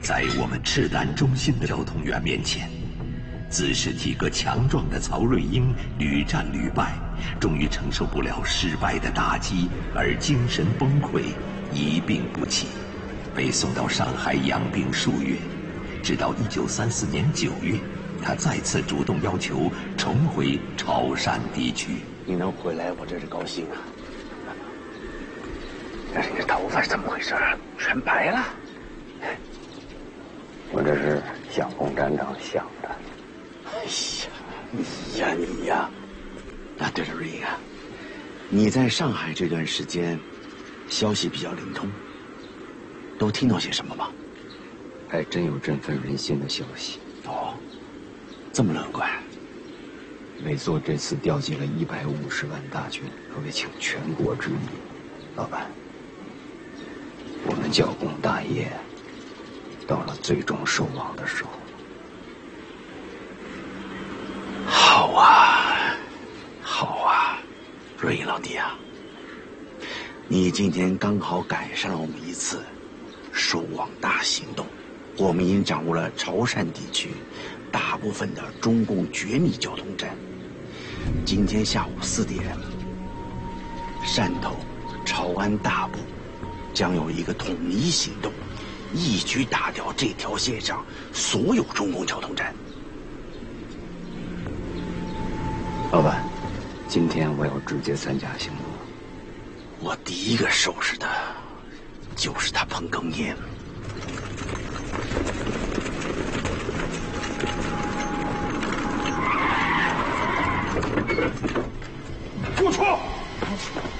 在我们赤胆忠心的交通员面前，自恃体格强壮的曹瑞英屡战屡败，终于承受不了失败的打击而精神崩溃，一病不起，被送到上海养病数月。直到1934年9月，他再次主动要求重回潮汕地区。 你能回来，我真是高兴啊！但是你的头发是怎么回事？全白了。 我这是向洪站长想的。 哎呀，你呀！啊，对了，瑞英啊，你在上海这段时间，消息比较灵通，都听到些什么吗？ 还真有振奋人心的消息。 哦，这么乐观。 美作这次调集了150万大军，可谓请全国之力。老板，我们剿共大业到了最终收网的时候。 好啊，好啊，瑞英老弟啊，你今天刚好赶上了我们一次收网大行动。我们已经掌握了潮汕地区大部分的中共绝密交通站。今天下午4点，汕头、潮安大部将有一个统一行动，一举打掉这条线上所有中共交通站。 老板，今天我要直接参加行动。 我第一个收拾的就是他彭庚彦。